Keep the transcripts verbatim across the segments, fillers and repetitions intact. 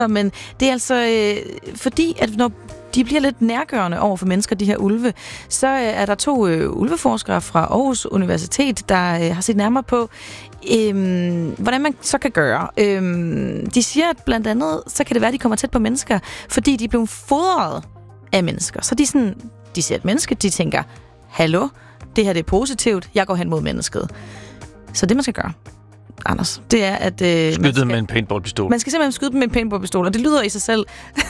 Men det er altså øh, fordi, at når de bliver lidt nærgørende over for mennesker, de her ulve, så øh, er der to øh, ulveforskere fra Aarhus Universitet, der øh, har set nærmere på, øh, hvordan man så kan gøre. Øh, de siger, at blandt andet, så kan det være, at de kommer tæt på mennesker, fordi de er blevet fodret af mennesker. Så de, sådan, de ser et menneske, de tænker, hallo, det her det er positivt, jeg går hen mod mennesket. Så det, man skal gøre, Anders, det er, at... Øh, skyde dem med en paintballpistol. Man skal simpelthen skyde dem med en paintballpistol, og det lyder i sig selv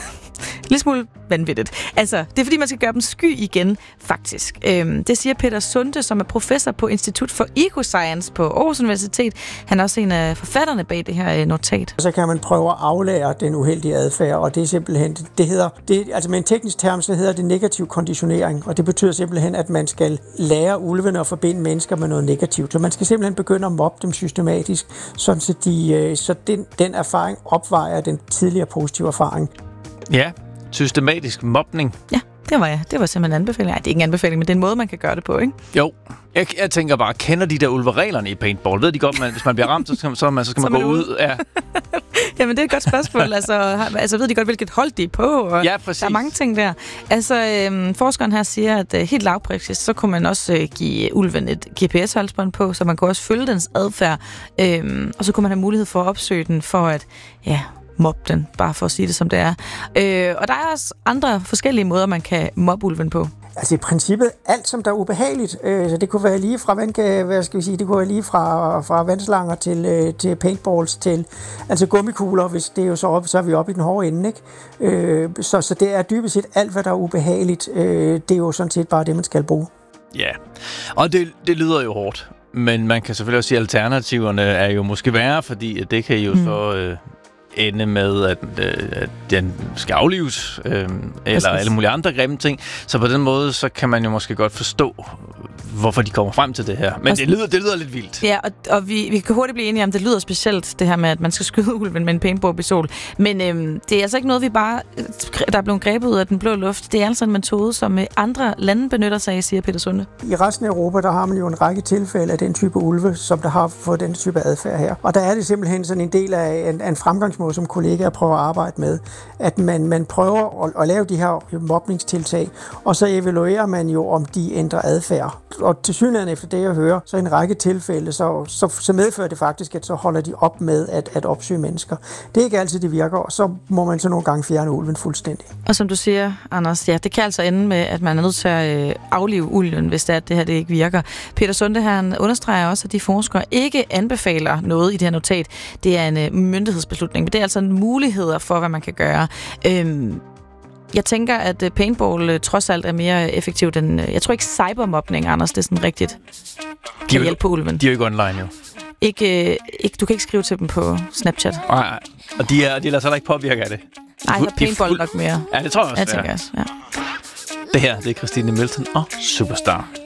lidt smule vanvittigt. Altså, det er fordi, man skal gøre dem sky igen, faktisk. Øhm, det siger Peter Sunde, som er professor på Institut for Ecoscience på Aarhus Universitet. Han er også en af forfatterne bag det her øh, notat. Så kan man prøve at aflære den uheldige adfærd, og det er simpelthen, det hedder, det, altså med en teknisk term, så hedder det negativ konditionering, og det betyder simpelthen, at man skal lære ulvene at forbinde mennesker med noget negativt. Så man skal simpelthen begynde at mobbe dem systematisk, sådan så, de, øh, så den, den erfaring opvejer den tidligere positive erfaring. Ja, systematisk mobning. Ja, det var jeg. Det var simpelthen en anbefaling. Nej, det er ikke en anbefaling, men det er en måde, man kan gøre det på, ikke? Jo. Jeg, jeg tænker bare, kender de der ulvereglerne i paintball? Ved de godt, man, hvis man bliver ramt, så skal man, så man, så skal man så gå ud? Ja. Jamen, det er et godt spørgsmål. altså, altså, ved de godt, hvilket hold de er på? Og ja, præcis. Der er mange ting der. Altså, øhm, forskeren her siger, at øh, helt lavpraktisk, så kunne man også øh, give ulven et G P S-halsbånd på, så man kunne også følge dens adfærd. Øhm, og så kunne man have mulighed for at opsøge den, for at, ja, mobbe den, bare for at sige det, som det er. Øh, og der er også andre forskellige måder, man kan mobbe ulven på. Altså i princippet alt, som der er ubehageligt. Øh, så det kunne være lige fra vand, hvad skal vi sige, det kunne være lige fra, fra vandslanger til, øh, til paintballs til altså gummikugler, hvis det er jo så op, så er vi oppe i den hårde ende, ikke? Øh, så, så det er dybest set alt, hvad der er ubehageligt. Øh, det er jo sådan set bare det, man skal bruge. Ja, og det, det lyder jo hårdt, men man kan selvfølgelig også sige, at alternativerne er jo måske værre, fordi det kan jo mm. så... Øh, ende med, at, øh, at den skal aflives, øh, eller alle mulige andre grimme ting. Så på den måde, så kan man jo måske godt forstå, hvorfor de kommer frem til det her. Men det lyder, det lyder lidt vildt. Ja, og, og vi, vi kan hurtigt blive enige om, det lyder specielt, det her med, at man skal skyde ulven med en paintballpistol. Men øh, det er altså ikke noget, vi bare, der er blevet grebet ud af den blå luft. Det er altså en metode, som andre lande benytter sig af, siger Peter Sunde. I resten af Europa, der har man jo en række tilfælde af den type ulve, som der har fået den type adfærd her. Og der er det simpelthen sådan en del af en, af en fremgangsmåde, som kollegaer prøver at arbejde med, at man, man prøver at, at lave de her mobningstiltag, og så evaluerer man jo, om de ændrer adfærd. Og til synligheden efter det, jeg hører, så i en række tilfælde, så, så, så medfører det faktisk, at så holder de op med at, at opsøge mennesker. Det er ikke altid, det virker, og så må man så nogle gange fjerne ulven fuldstændig. Og som du siger, Anders, ja, det kan altså ende med, at man er nødt til at øh, aflive ulven, hvis det er, at det her det ikke virker. Peter Sunde, han understreger også, at de forskere ikke anbefaler noget i det her notat. Det er en øh, myndighedsbeslutning, men det er altså muligheder for, hvad man kan gøre. Øhm, jeg tænker, at paintball øh, trods alt er mere effektivt end... Øh, jeg tror ikke cybermobning, Anders, det er sådan rigtigt. Kan de hjælpe på ulven. De er jo ikke online, jo. Ikke, øh, ikke, du kan ikke skrive til dem på Snapchat. Nej, og de, er, de lader sig heller ikke påvirke af det. Nej, så er paintball fuld... nok mere. Ja, det tror jeg også. Jeg tænker også, ja. Det her, det er Christine Milton og Superstar.